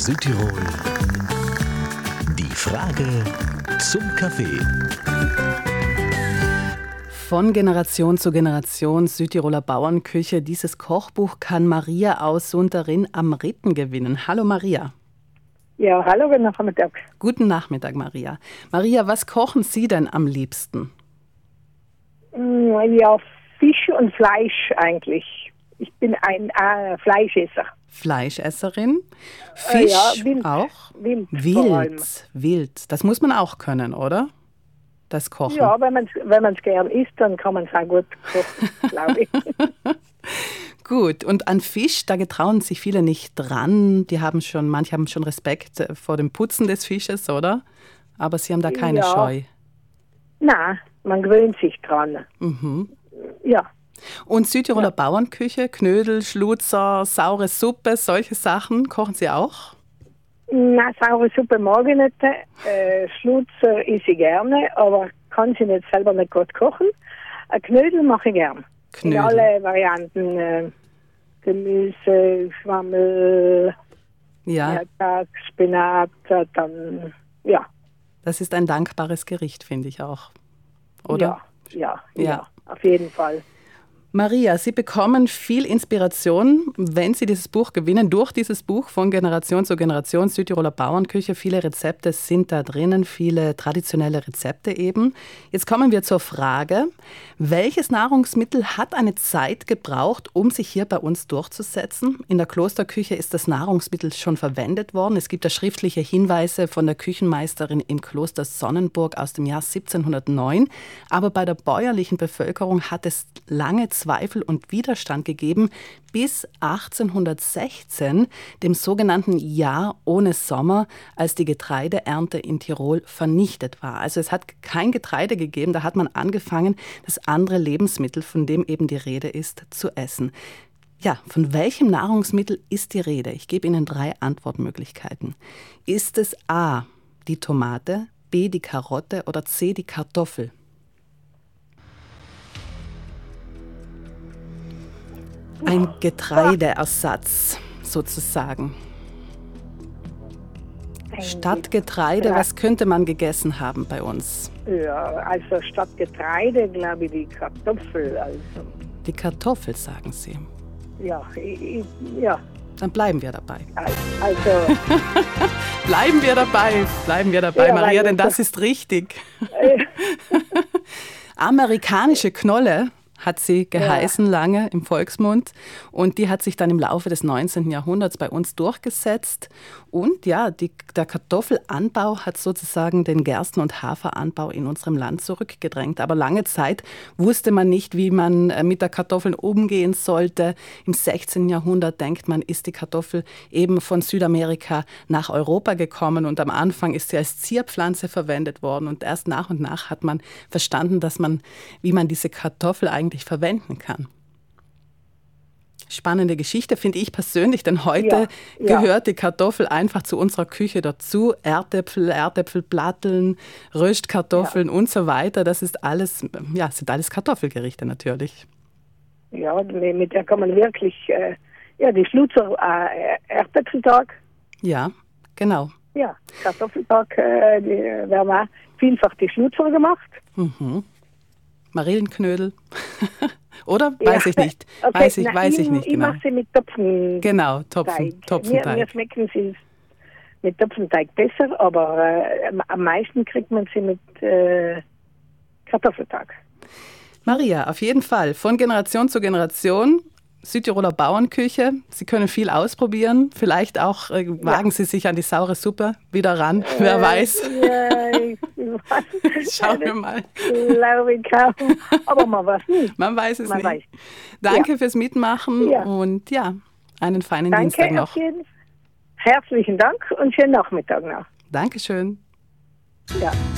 Südtirol. Die Frage zum Kaffee. Von Generation zu Generation Südtiroler Bauernküche. Dieses Kochbuch kann Maria aus Sunterin am Ritten gewinnen. Hallo Maria. Ja, hallo, guten Nachmittag. Guten Nachmittag, Maria. Maria, was kochen Sie denn am liebsten? Ja, Fisch und Fleisch eigentlich. Ich bin ein Fleischesser. Fleischesserin? Fisch ja, Wild. auch? Vor allem. Wild. Das muss man auch können, oder? Das Kochen. Ja, wenn man's gern isst, dann kann man es auch gut kochen, glaube ich. Gut, und an Fisch, da getrauen sich viele nicht dran. Manche haben schon Respekt vor dem Putzen des Fisches, oder? Aber Sie haben da keine Scheu. Nein, man gewöhnt sich dran. Mhm. Ja. Und Südtiroler Bauernküche, Knödel, Schluzer, saure Suppe, solche Sachen, kochen Sie auch? Nein, saure Suppe mag ich nicht. Schlutzer esse ich gerne, aber kann sie nicht selber nicht gut kochen. Knödel mache ich gern. Knödel. In alle Varianten. Gemüse, Schwammel, Tag, Spinat, dann, ja. Das ist ein dankbares Gericht, finde ich auch, oder? Ja, auf jeden Fall. Maria, Sie bekommen viel Inspiration, wenn Sie dieses Buch gewinnen, durch dieses Buch von Generation zu Generation Südtiroler Bauernküche. Viele Rezepte sind da drinnen, viele traditionelle Rezepte eben. Jetzt kommen wir zur Frage, welches Nahrungsmittel hat eine Zeit gebraucht, um sich hier bei uns durchzusetzen? In der Klosterküche ist das Nahrungsmittel schon verwendet worden. Es gibt da schriftliche Hinweise von der Küchenmeisterin im Kloster Sonnenburg aus dem Jahr 1709. Aber bei der bäuerlichen Bevölkerung hat es lange Zweifel und Widerstand gegeben, bis 1816, dem sogenannten Jahr ohne Sommer, als die Getreideernte in Tirol vernichtet war. Also es hat kein Getreide gegeben, da hat man angefangen, das andere Lebensmittel, von dem eben die Rede ist, zu essen. Ja, von welchem Nahrungsmittel ist die Rede? Ich gebe Ihnen 3 Antwortmöglichkeiten. Ist es A, die Tomate, B, die Karotte oder C, die Kartoffel? Ein Getreideersatz sozusagen. Statt Getreide, was könnte man gegessen haben bei uns? Ja, also statt Getreide, glaube ich, die Kartoffel. Also. Die Kartoffel, sagen Sie. Ja, ja. Dann bleiben wir dabei. Also. Bleiben wir dabei, ja, Maria, denn das ist richtig. Amerikanische Knolle hat sie geheißen lange im Volksmund und die hat sich dann im Laufe des 19. Jahrhunderts bei uns durchgesetzt und ja, der Kartoffelanbau hat sozusagen den Gersten- und Haferanbau in unserem Land zurückgedrängt. Aber lange Zeit wusste man nicht, wie man mit der Kartoffel umgehen sollte. Im 16. Jahrhundert denkt man, ist die Kartoffel eben von Südamerika nach Europa gekommen und am Anfang ist sie als Zierpflanze verwendet worden und erst nach und nach hat man verstanden, wie man diese Kartoffel eigentlich verwenden kann. Spannende Geschichte finde ich persönlich, denn heute gehört die Kartoffel einfach zu unserer Küche dazu. Erdäpfelplatteln, Röstkartoffeln und so weiter. Das ist alles, sind alles Kartoffelgerichte natürlich. Ja, mit der kann man wirklich, die Schluzer Erdäpfeltag. Ja, genau. Ja, Kartoffeltag, werden auch vielfach die Schluzer gemacht. Mhm. Marillenknödel. Oder? Weiß ich nicht. Okay, weiß ich nicht ich genau. mache sie mit Topfenteig. Genau, Topfenteig. Mir schmecken sie mit Topfenteig besser, aber am meisten kriegt man sie mit Kartoffeltag. Maria, auf jeden Fall. Von Generation zu Generation. Südtiroler Bauernküche. Sie können viel ausprobieren. Vielleicht auch wagen Sie sich an die saure Suppe wieder ran. Wer weiß. Schauen wir mal. Glaube ich kaum. Aber man weiß nicht. Man weiß es nicht. Danke fürs Mitmachen und einen feinen Dienstag noch. Herzlichen Dank und schönen Nachmittag noch. Dankeschön. Ja.